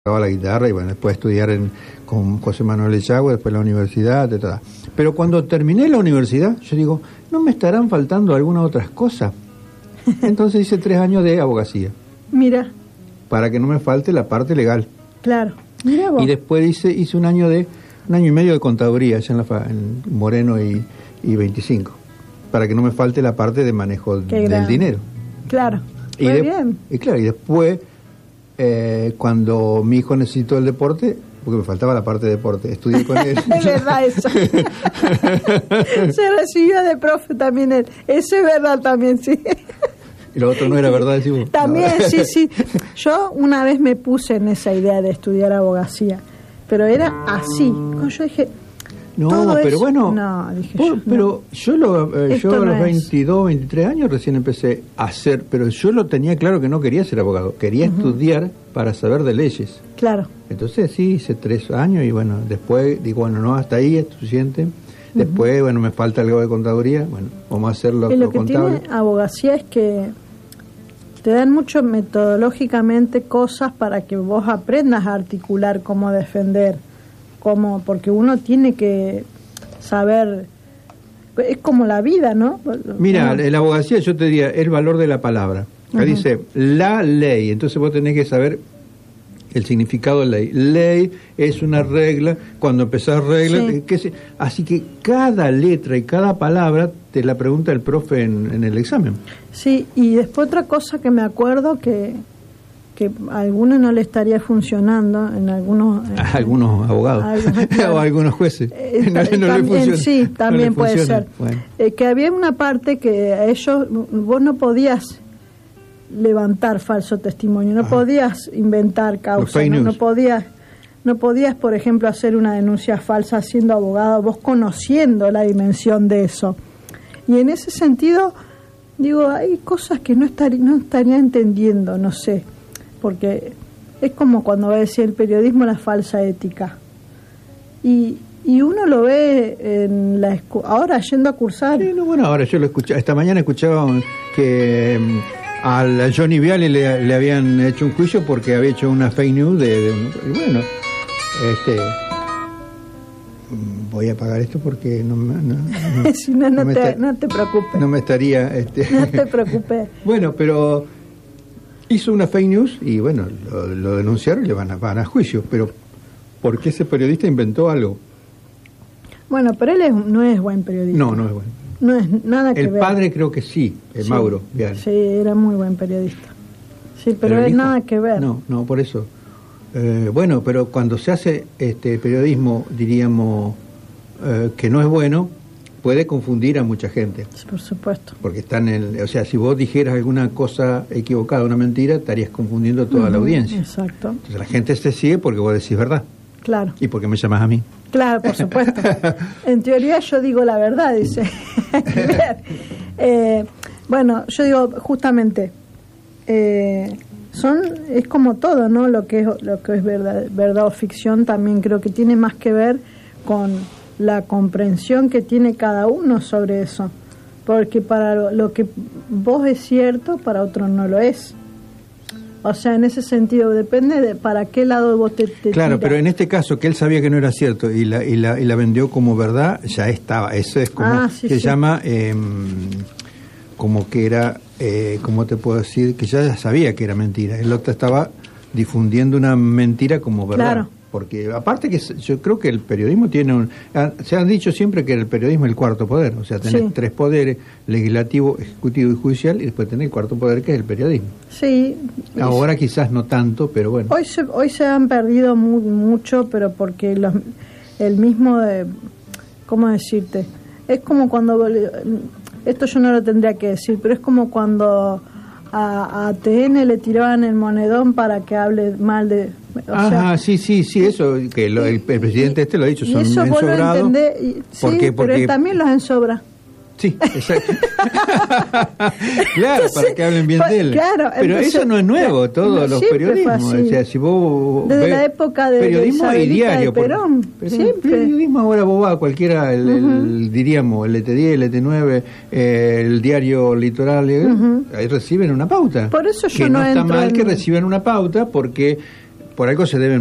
la guitarra y bueno, después estudiar con José Manuel Echagüe, después la universidad, etc. Pero cuando terminé la universidad, yo digo, ¿no me estarán faltando algunas otras cosas? Entonces hice 3 años de abogacía. Mira. Para que no me falte la parte legal. Claro. Mira vos. Y después hice un año y medio de contaduría allá en Moreno y 25. Para que no me falte la parte de manejo del dinero. Claro. Muy bien. Y claro, y después, cuando mi hijo necesitó el deporte, porque me faltaba la parte de deporte, estudié con él. Es verdad eso. Se recibió de profe también él. Eso es verdad también, sí. Y lo otro no era verdad, decimos. También, no. Sí. Yo una vez me puse en esa idea de estudiar abogacía, pero era así. Cuando yo dije... No, pero eso, bueno, no, dije yo a los 22, 23 años recién empecé a hacer, pero yo lo tenía claro que no quería ser abogado, quería estudiar para saber de leyes. Claro. Entonces sí, hice 3 años y bueno, después digo, bueno, no, hasta ahí es suficiente. Después, bueno, me falta algo de contaduría, bueno, vamos a hacerlo lo que contable. Tiene abogacía es que te dan mucho metodológicamente cosas para que vos aprendas a articular cómo defender. Porque uno tiene que saber, es como la vida, ¿no? Mira, en la abogacía yo te diría el valor de la palabra. Acá dice la ley, entonces vos tenés que saber el significado de ley. Ley es una regla, cuando empezás regla, así que cada letra y cada palabra te la pregunta el profe en el examen. Sí, y después otra cosa que me acuerdo que a algunos no le estaría funcionando, en algunos abogados o algunos jueces también puede ser. Bueno. Que había una parte que a ellos vos no podías levantar falso testimonio, no podías inventar causa, no podías, por ejemplo, hacer una denuncia falsa siendo abogado, vos conociendo la dimensión de eso. Y en ese sentido, digo, hay cosas que no estaría entendiendo, no sé. Porque es como cuando va a decir el periodismo la falsa ética. Y uno lo ve en la ahora yendo a cursar. Sí, no, bueno, ahora yo lo escuché. Esta mañana escuchaba que al Johnny Viale le habían hecho un juicio porque había hecho una fake news y bueno, voy a pagar esto porque no si no te preocupes. No me estaría... No te preocupes. Bueno, pero... hizo una fake news y bueno, lo denunciaron y le van a juicio, pero ¿por qué ese periodista inventó algo? Bueno, pero él no es buen periodista. No es bueno. No es nada que ver. El padre creo que sí, Mauro Viale. Sí, era muy buen periodista. Sí, pero es nada que ver. No, por eso. Bueno, pero cuando se hace periodismo, diríamos, que no es bueno, puede confundir a mucha gente. Sí, por supuesto. Porque o sea, si vos dijeras alguna cosa equivocada, una mentira, estarías confundiendo a toda la audiencia. Exacto. Entonces la gente se sigue porque vos decís verdad. Claro. ¿Y porque me llamas a mí? Claro, por supuesto. En teoría yo digo la verdad, dice. Bueno, yo digo justamente, es como todo, ¿no? Lo que es verdad o ficción también creo que tiene más que ver con la comprensión que tiene cada uno sobre eso, porque para lo que vos es cierto, para otro no lo es. O sea, en ese sentido depende de para qué lado vos te claro, tiras. pero en este caso que él sabía que no era cierto y la vendió como verdad, ya estaba. Eso es como se llama como que era, ¿cómo te puedo decir? Que ya sabía que era mentira. El otro estaba difundiendo una mentira como verdad. Claro. Porque aparte que yo creo que el periodismo tiene se han dicho siempre que el periodismo es el cuarto poder, o sea, tenés 3 poderes, legislativo, ejecutivo y judicial, y después tenés el cuarto poder que es el periodismo. Sí. Ahora quizás no tanto, pero bueno. Hoy se han perdido mucho, pero porque el mismo, ¿cómo decirte? Es como cuando, esto yo no lo tendría que decir, pero es como cuando a ATN le tiraban el monedón para que hable mal de... sí, eso, que el presidente lo ha dicho, son eso ensobrados. Pero él también los ensobra. Sí, exacto. Claro, para que hablen bien de él. Claro, pero eso no es nuevo, todos los periodismos. O sea, si vos desde la época de periodismo y diario. Perón, siempre. Periodismo ahora bobada, cualquiera, diríamos, el ET10, el ET9, el diario Litoral, ahí reciben una pauta. Por eso yo no está mal que reciban una pauta, porque por algo se deben